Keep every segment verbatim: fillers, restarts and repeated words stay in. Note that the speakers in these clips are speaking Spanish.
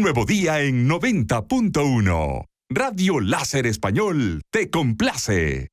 nuevo día en noventa punto uno. Radio Láser Español te complace.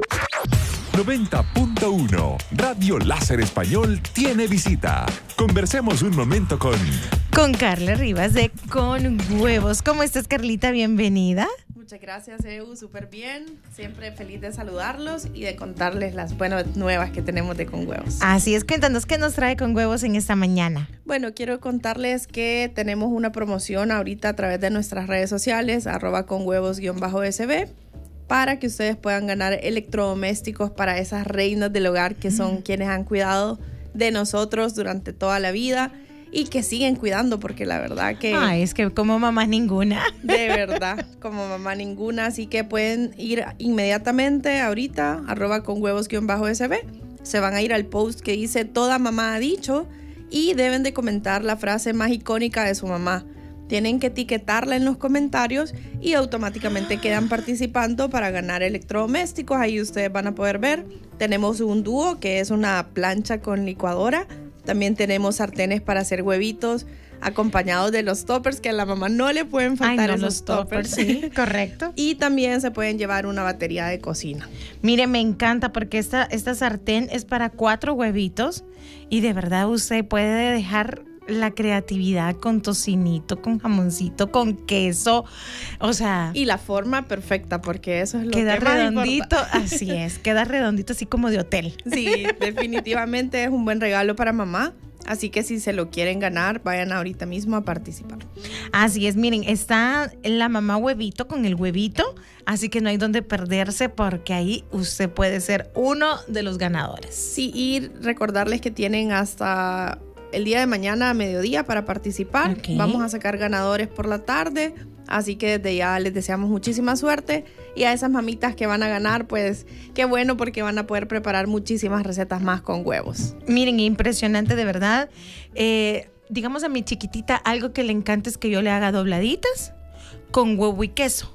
noventa punto uno. Radio Láser Español tiene visita. Conversemos un momento con... Con Carla Rivas de Con Huevos. ¿Cómo estás, Carlita? Bienvenida. Muchas gracias, Eu. Súper bien. Siempre feliz de saludarlos y de contarles las buenas nuevas que tenemos de Con Huevos. Así es, cuéntanos qué nos trae Con Huevos en esta mañana. Bueno, quiero contarles que tenemos una promoción ahorita a través de nuestras redes sociales, arroba conhuevos-sb, para que ustedes puedan ganar electrodomésticos para esas reinas del hogar que son mm. quienes han cuidado de nosotros durante toda la vida y que siguen cuidando, porque la verdad que... Ay, es que como mamá ninguna. De verdad, como mamá ninguna. Así que pueden ir inmediatamente ahorita, arroba conhuevos-sb. Se van a ir al post que dice Toda Mamá ha dicho y deben de comentar la frase más icónica de su mamá. Tienen que etiquetarla en los comentarios y automáticamente quedan participando para ganar electrodomésticos. Ahí ustedes van a poder ver. Tenemos un dúo que es una plancha con licuadora. También tenemos sartenes para hacer huevitos acompañados de los toppers, que a la mamá no le pueden faltar. Ay, no, esos los toppers. toppers. Sí, correcto. Y también se pueden llevar una batería de cocina. Mire, me encanta porque esta, esta sartén es para cuatro huevitos y de verdad usted puede dejar la creatividad con tocinito, con jamoncito, con queso, o sea... Y la forma perfecta, porque eso es lo queda que más redondito, importa. así es, queda redondito así como de hotel. Sí, definitivamente es un buen regalo para mamá. Así que si se lo quieren ganar, vayan ahorita mismo a participar. Así es, miren, está la mamá huevito con el huevito, así que no hay donde perderse porque ahí usted puede ser uno de los ganadores. Sí, y recordarles que tienen hasta el día de mañana a mediodía para participar. Okay. Vamos a sacar ganadores por la tarde, así que desde ya les deseamos muchísima suerte. Y a esas mamitas que van a ganar, pues qué bueno, porque van a poder preparar muchísimas recetas más con huevos. Miren, impresionante de verdad. Eh, digamos a mi chiquitita, algo que le encanta es que yo le haga dobladitas con huevo y queso.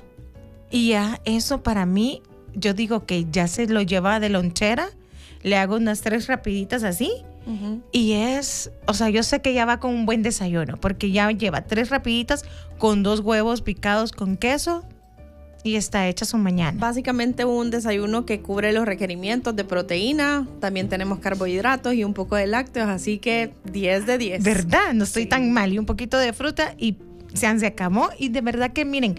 Y ya eso para mí, yo digo que ya se lo lleva de lonchera, le hago unas tres rapiditas así. Uh-huh. Y es, o sea, yo sé que ya va con un buen desayuno, porque ya lleva tres rapiditas con dos huevos picados con queso y está hecha su mañana. Básicamente un desayuno que cubre los requerimientos de proteína, también tenemos carbohidratos y un poco de lácteos, así que diez de diez. ¿Verdad? No estoy sí. tan mal. Y un poquito de fruta y se, se acabó. Y de verdad que miren,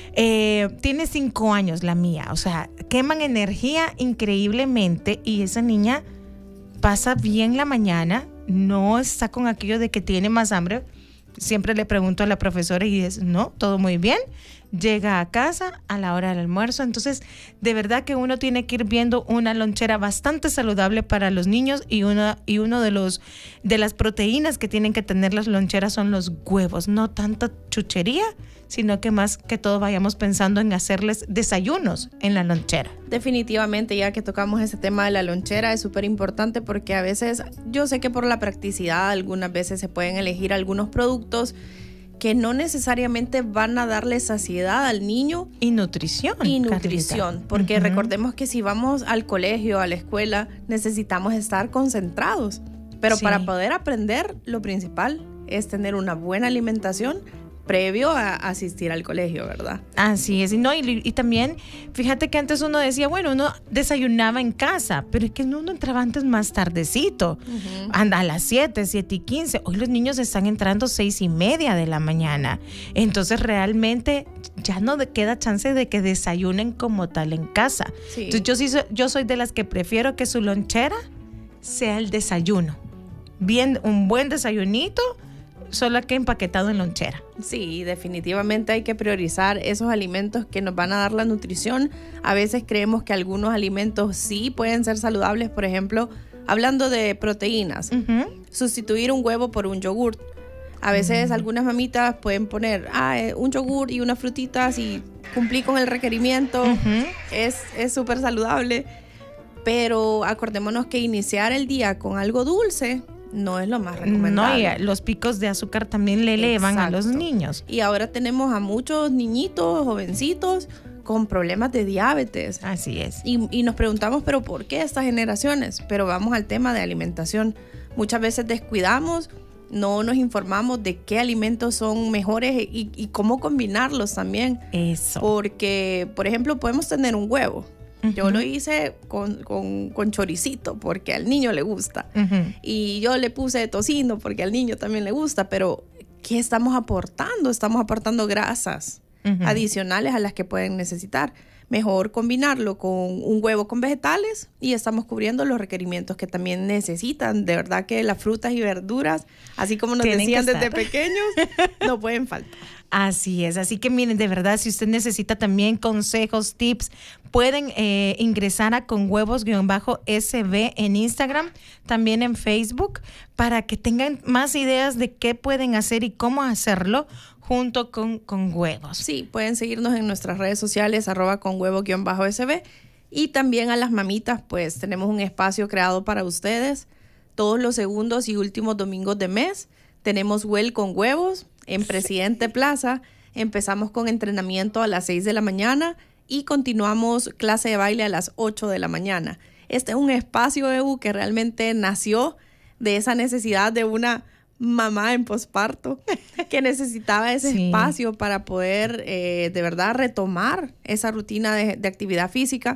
eh, tiene cinco años la mía, o sea, queman energía increíblemente y esa niña pasa bien la mañana, no está con aquello de que tiene más hambre. Siempre le pregunto a la profesora y dice, no, todo muy bien. Llega a casa a la hora del almuerzo. Entonces, de verdad que uno tiene que ir viendo una lonchera bastante saludable para los niños y uno, y uno de los de las proteínas que tienen que tener las loncheras son los huevos. No tanta chuchería, sino que más que todo vayamos pensando en hacerles desayunos en la lonchera. Definitivamente, ya que tocamos ese tema de la lonchera, es súper importante porque a veces, yo sé que por la practicidad, algunas veces se pueden elegir algunos productos que no necesariamente van a darle saciedad al niño. Y nutrición. Y nutrición, Carlita. Porque uh-huh. recordemos que si vamos al colegio, a la escuela, necesitamos estar concentrados. Pero sí. para poder aprender, lo principal es tener una buena alimentación previo a asistir al colegio, ¿verdad? Así es, y, no, y, y también, fíjate que antes uno decía, bueno, uno desayunaba en casa, pero es que uno entraba antes más tardecito, uh-huh. anda a las siete, siete y quince, hoy los niños están entrando seis y media de la mañana, entonces realmente ya no queda chance de que desayunen como tal en casa. Sí. Entonces yo, sí, yo soy de las que prefiero que su lonchera sea el desayuno, bien, un buen desayunito, solo que empaquetado en lonchera. Sí, definitivamente hay que priorizar esos alimentos que nos van a dar la nutrición. A veces creemos que algunos alimentos sí pueden ser saludables, por ejemplo, hablando de proteínas, uh-huh. sustituir un huevo por un yogur. A veces uh-huh. algunas mamitas pueden poner ah, un yogur y unas frutitas y cumplir con el requerimiento. Uh-huh. Es es súper saludable, pero acordémonos que iniciar el día con algo dulce no es lo más recomendable. No, y los picos de azúcar también le elevan Exacto. a los niños. Y ahora tenemos a muchos niñitos, jovencitos, con problemas de diabetes. Así es. Y, y nos preguntamos, ¿pero por qué estas generaciones? Pero vamos al tema de alimentación. Muchas veces descuidamos no nos informamos de qué alimentos son mejores y, y cómo combinarlos también. Eso. Porque, por ejemplo, podemos tener un huevo. Uh-huh. Yo lo hice con, con, con choricito porque al niño le gusta. Uh-huh. Y yo le puse tocino porque al niño también le gusta. Pero, ¿qué estamos aportando? Estamos aportando grasas uh-huh. adicionales a las que pueden necesitar. Mejor combinarlo con un huevo con vegetales y estamos cubriendo los requerimientos que también necesitan. De verdad que las frutas y verduras, así como nos Tienen decían desde pequeños, no pueden faltar. Así es, así que miren, de verdad, si usted necesita también consejos, tips, pueden eh, ingresar a con huevos-S B en Instagram, también en Facebook, para que tengan más ideas de qué pueden hacer y cómo hacerlo junto con, con huevos. Sí, pueden seguirnos en nuestras redes sociales, arroba con huevo-S B, y también a las mamitas, pues tenemos un espacio creado para ustedes todos los segundos y últimos domingos de mes. Tenemos Well con Huevos en Presidente Plaza. Empezamos con entrenamiento a las seis de la mañana y continuamos clase de baile a las ocho de la mañana. Este es un espacio, Ebu, que realmente nació de esa necesidad de una mamá en posparto que necesitaba ese sí. espacio para poder eh, de verdad retomar esa rutina de, de actividad física.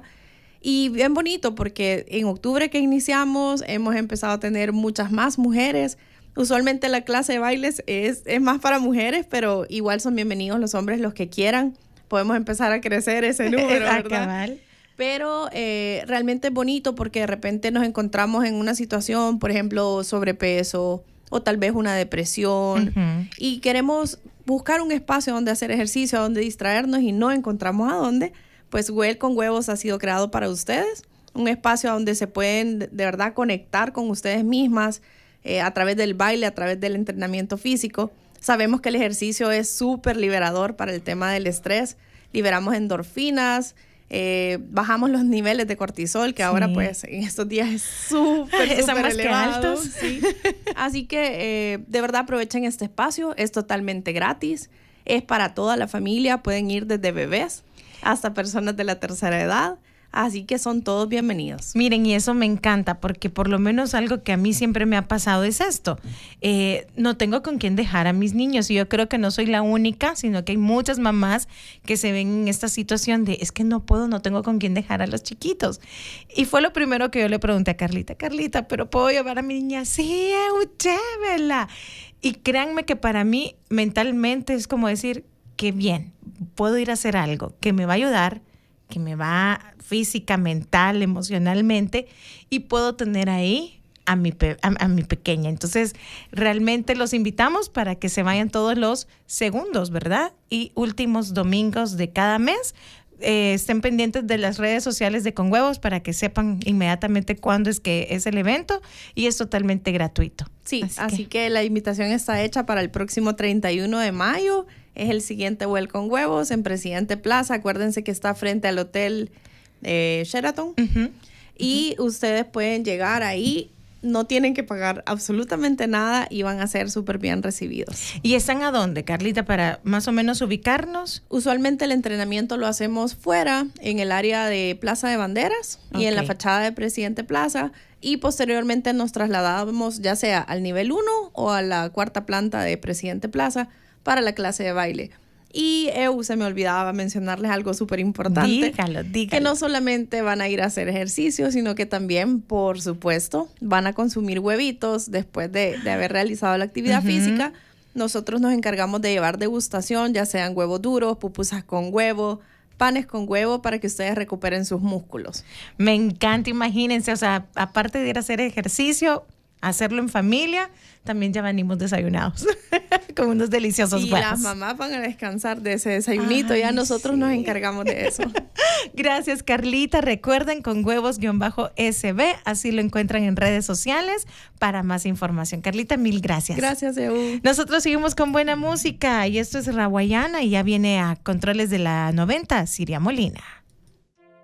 Y bien bonito porque en octubre que iniciamos hemos empezado a tener muchas más mujeres. Usualmente la clase de bailes es, es más para mujeres, pero igual son bienvenidos los hombres, los que quieran. Podemos empezar a crecer ese número, ¿verdad? Pero eh, realmente es bonito porque de repente nos encontramos en una situación, por ejemplo, sobrepeso o tal vez una depresión uh-huh. y queremos buscar un espacio donde hacer ejercicio, donde distraernos y no encontramos a dónde. Pues Well con Huevos ha sido creado para ustedes, un espacio donde se pueden de verdad conectar con ustedes mismas, Eh, a través del baile, a través del entrenamiento físico. Sabemos que el ejercicio es súper liberador para el tema del estrés. Liberamos endorfinas, eh, bajamos los niveles de cortisol, que sí. ahora pues en estos días es súper, súper elevado. Sí. Así que eh, de verdad aprovechen este espacio, es totalmente gratis, es para toda la familia, pueden ir desde bebés hasta personas de la tercera edad. Así que son todos bienvenidos. Miren, y eso me encanta porque por lo menos algo que a mí siempre me ha pasado es esto. Eh, no tengo con quién dejar a mis niños y yo creo que no soy la única, sino que hay muchas mamás que se ven en esta situación de es que no puedo, no tengo con quién dejar a los chiquitos. Y fue lo primero que yo le pregunté a Carlita. Carlita, ¿pero puedo llevar a mi niña? Sí, llévela. Y créanme que para mí mentalmente es como decir, qué bien, puedo ir a hacer algo que me va a ayudar, que me va física, mental, emocionalmente y puedo tener ahí a mi, pe- a, a mi pequeña. Entonces, realmente los invitamos para que se vayan todos los segundos, ¿verdad? Y últimos domingos de cada mes. Eh, estén pendientes de las redes sociales de Con Huevos para que sepan inmediatamente cuándo es que es el evento y es totalmente gratuito. Sí, así, así que... que la invitación está hecha para el próximo treinta y uno de mayo. Es el siguiente Well con Huevos en Presidente Plaza. Acuérdense que está frente al Hotel eh, Sheraton. Uh-huh. Y uh-huh. ustedes pueden llegar ahí. No tienen que pagar absolutamente nada y van a ser súper bien recibidos. ¿Y están a dónde, Carlita, para más o menos ubicarnos? Usualmente el entrenamiento lo hacemos fuera, en el área de Plaza de Banderas okay. y en la fachada de Presidente Plaza. Y posteriormente nos trasladamos ya sea al nivel uno o a la cuarta planta de Presidente Plaza para la clase de baile. Y Eu, se me olvidaba mencionarles algo súper importante. Dígalo, dígalo. Que no solamente van a ir a hacer ejercicio, sino que también, por supuesto, van a consumir huevitos después de, de haber realizado la actividad uh-huh. física. Nosotros nos encargamos de llevar degustación, ya sean huevos duros, pupusas con huevo, panes con huevo, para que ustedes recuperen sus músculos. Me encanta, imagínense, o sea, aparte de ir a hacer ejercicio, hacerlo en familia, también ya venimos desayunados con unos deliciosos y huevos. Las mamás van a descansar de ese desayunito. Ay, ya nosotros sí. nos encargamos de eso. Gracias, Carlita. Recuerden, Con Huevos-S B, así lo encuentran en redes sociales para más información. Carlita, mil gracias. Gracias, Eu. Nosotros seguimos con buena música y esto es Rawayana y ya viene a controles de la noventa, Siria Molina.